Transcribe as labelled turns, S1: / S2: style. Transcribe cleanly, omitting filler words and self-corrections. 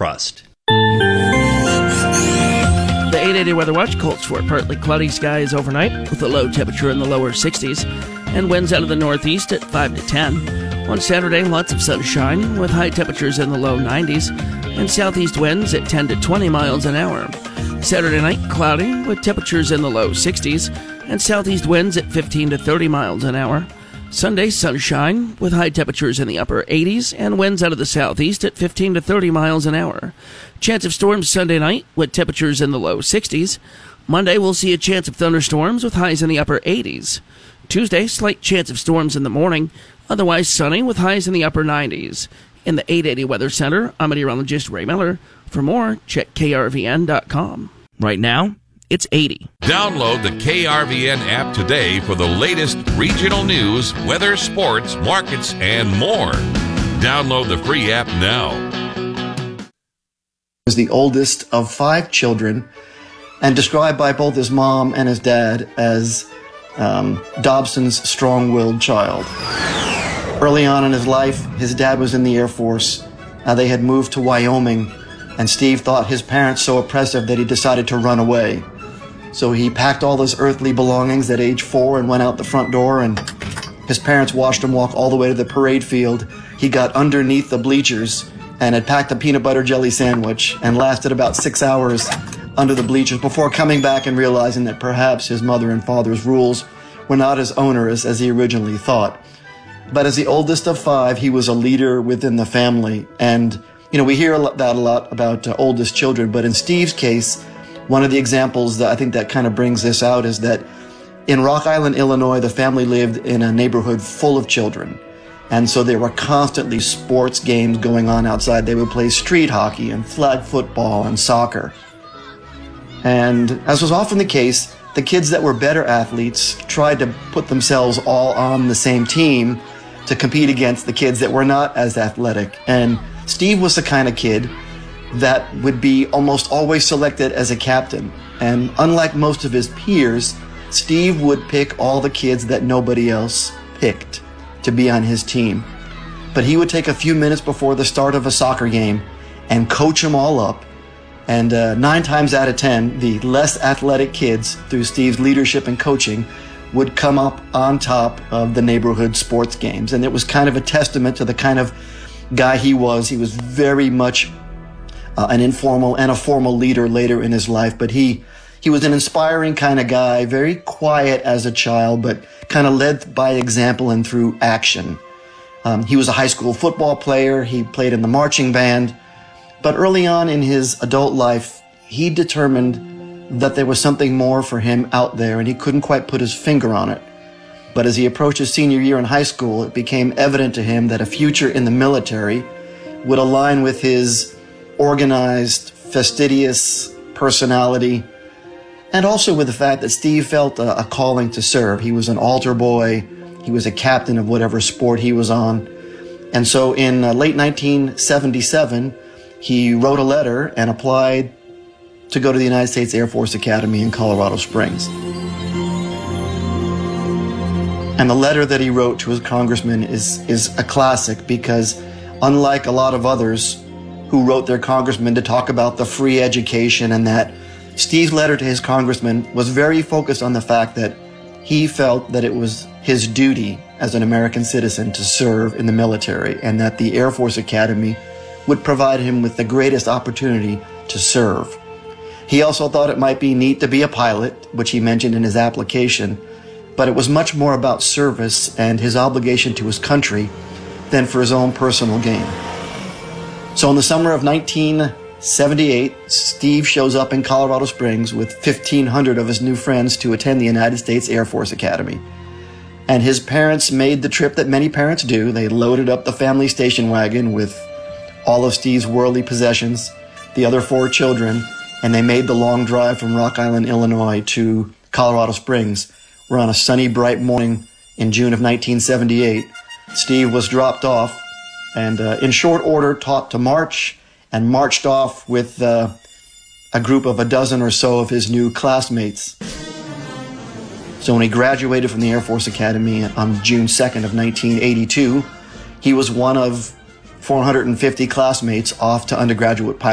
S1: trust.
S2: The 880 Weather Watch calls for partly cloudy skies overnight with a low temperature in the lower 60s and winds out of the northeast at 5 to 10. On Saturday, lots of sunshine with high temperatures in the low 90s and southeast winds at 10 to 20 miles an hour. Saturday night, cloudy with temperatures in the low 60s and southeast winds at 15 to 30 miles an hour. Sunday, sunshine with high temperatures in the upper 80s and winds out of the southeast at 15 to 30 miles an hour. Chance of storms Sunday night with temperatures in the low 60s. Monday, we'll see a chance of thunderstorms with highs in the upper 80s. Tuesday, slight chance of storms in the morning, otherwise sunny with highs in the upper 90s. In the 880 Weather Center, I'm meteorologist Ray Miller. For more, check krvn.com. Right now, it's 80.
S3: Download the KRVN app today for the latest regional news, weather, sports, markets, and more. Download the free app now.
S4: Is the oldest of 5 children and described by both his mom and his dad as Dobson's strong-willed child. Early on in his life, his dad was in the Air Force. They had moved to Wyoming, and Steve thought his parents so oppressive that he decided to run away. So he packed all his earthly belongings at age 4 and went out the front door, and his parents watched him walk all the way to the parade field. He got underneath the bleachers and had packed a peanut butter jelly sandwich and lasted about 6 hours under the bleachers before coming back and realizing that perhaps his mother and father's rules were not as onerous as he originally thought. But as the oldest of 5, he was a leader within the family. And, we hear that a lot about oldest children, but in Steve's case, one of the examples that I think that kind of brings this out is that in Rock Island, Illinois, the family lived in a neighborhood full of children. And so there were constantly sports games going on outside. They would play street hockey and flag football and soccer. And as was often the case, the kids that were better athletes tried to put themselves all on the same team to compete against the kids that were not as athletic. And Steve was the kind of kid that would be almost always selected as a captain. And unlike most of his peers, Steve would pick all the kids that nobody else picked to be on his team. But he would take a few minutes before the start of a soccer game and coach them all up. And 9 times out of 10, the less athletic kids, through Steve's leadership and coaching, would come up on top of the neighborhood sports games. And it was kind of a testament to the kind of guy he was. He was very much an informal and a formal leader later in his life, but he was an inspiring kind of guy, very quiet as a child, but kind of led by example and through action. He was a high school football player. He played in the marching band. But early on in his adult life, he determined that there was something more for him out there, and he couldn't quite put his finger on it. But as he approached his senior year in high school, it became evident to him that a future in the military would align with his organized, fastidious personality, and also with the fact that Steve felt a calling to serve. He was an altar boy. He was a captain of whatever sport he was on. And so in late 1977, he wrote a letter and applied to go to the United States Air Force Academy in Colorado Springs. And the letter that he wrote to his congressman is a classic, because unlike a lot of others who wrote their congressman to talk about the free education and that, Steve's letter to his congressman was very focused on the fact that he felt that it was his duty as an American citizen to serve in the military, and that the Air Force Academy would provide him with the greatest opportunity to serve. He also thought it might be neat to be a pilot, which he mentioned in his application, but it was much more about service and his obligation to his country than for his own personal gain. So in the summer of 1978, Steve shows up in Colorado Springs with 1,500 of his new friends to attend the United States Air Force Academy. And his parents made the trip that many parents do. They loaded up the family station wagon with all of Steve's worldly possessions, the other 4 children, and they made the long drive from Rock Island, Illinois to Colorado Springs, where on a sunny, bright morning in June of 1978, Steve was dropped off and in short order taught to march, and marched off with a group of a dozen or so of his new classmates. So when he graduated from the Air Force Academy on June 2nd of 1982, he was one of 450 classmates off to undergraduate pilot